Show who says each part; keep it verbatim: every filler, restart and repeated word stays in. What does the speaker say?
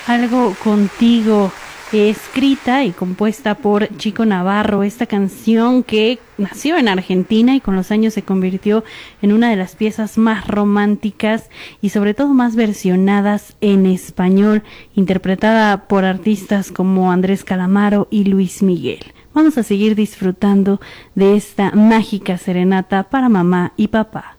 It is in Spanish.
Speaker 1: Algo contigo, escrita y compuesta por Chico Navarro, esta canción que nació en Argentina y con los años se convirtió en una de las piezas más románticas y sobre todo más versionadas en español, interpretada por artistas como Andrés Calamaro y Luis Miguel. Vamos a seguir disfrutando de esta mágica serenata para mamá y papá.